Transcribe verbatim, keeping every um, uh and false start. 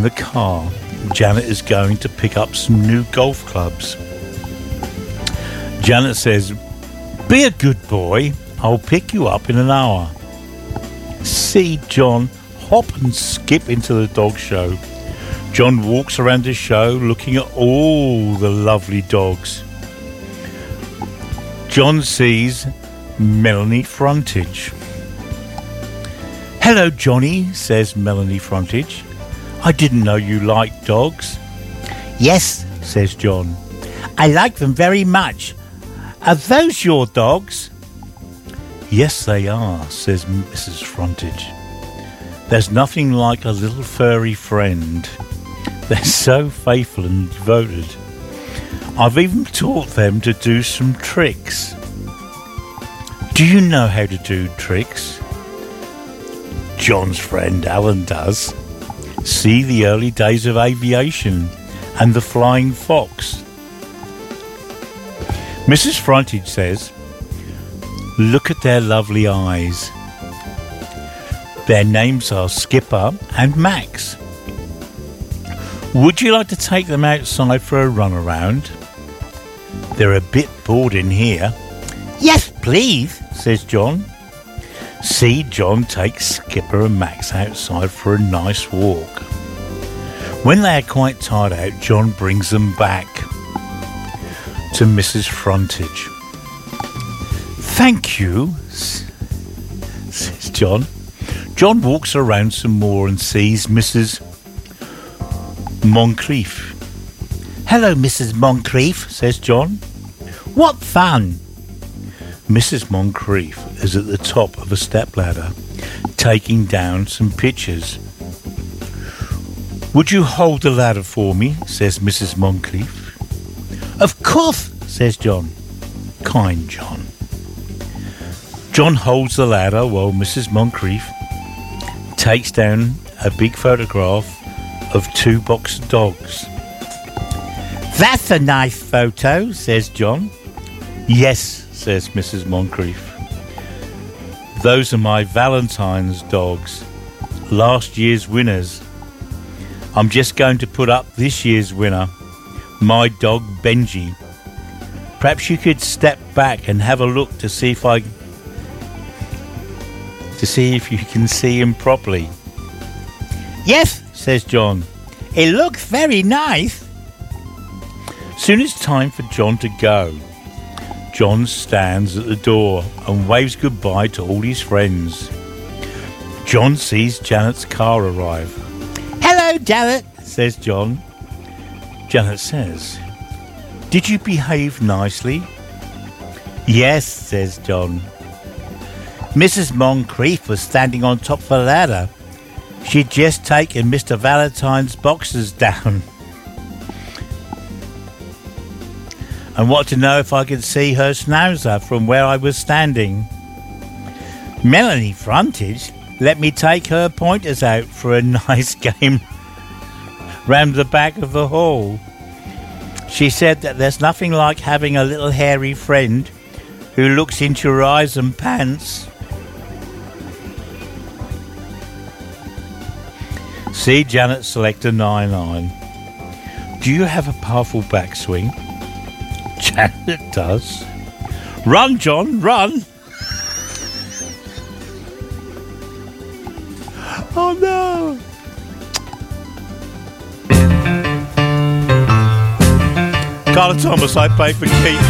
the car. Janet is going to pick up some new golf clubs. Janet says, "Be a good boy. I'll pick you up in an hour." See John hop and skip into the dog show. John walks around the show looking at all the lovely dogs. John sees Melanie Frontage. "Hello, Johnny," says Melanie Frontage. "I didn't know you liked dogs." "Yes," says John. "I like them very much. Are those your dogs?" "Yes, they are," says Missus Frontage. "There's nothing like a little furry friend. They're so faithful and devoted. I've even taught them to do some tricks." "Do you know how to do tricks?" John's friend Alan does. See the early days of aviation and the flying fox. Missus Frontage says, "Look at their lovely eyes. Their names are Skipper and Max. Would you like to take them outside for a run around? They're a bit bored in here." "Yes, please," says John. See John takes Skipper and Max outside for a nice walk. When they are quite tired out, John brings them back to Missus Frontage. "Thank you," says John. John walks around some more and sees Missus Moncrief. "Hello, Missus Moncrief," says John. "What fun!" Missus Moncrief is at the top of a stepladder, taking down some pictures. "Would you hold the ladder for me?" says Missus Moncrief. "Of course," says John. Kind John. John holds the ladder while Missus Moncrief takes down a big photograph of two boxer dogs. "That's a nice photo," says John. "Yes," says Missus Moncrief. "Those are my Valentine's dogs, last year's winners. I'm just going to put up this year's winner, my dog Benji. Perhaps you could step back and have a look to see if I to see if you can see him properly." "Yes," says John. "It looks very nice." Soon it's time for John to go. John stands at the door and waves goodbye to all his friends. John sees Janet's car arrive. "Hello, Janet," says John. Janet says, "Did you behave nicely?" "Yes," says John. "Missus Moncrief was standing on top of the ladder. She'd just taken Mister Valentine's boxes down and wanted to know if I could see her schnauzer from where I was standing. Melanie Frontage let me take her pointers out for a nice game round the back of the hall. She said that there's nothing like having a little hairy friend who looks into your eyes and pants." See Janet select a nine iron. "Do you have a powerful backswing?" Janet does. "Run, John, run!" Oh no! Carla Thomas, I pay for keep.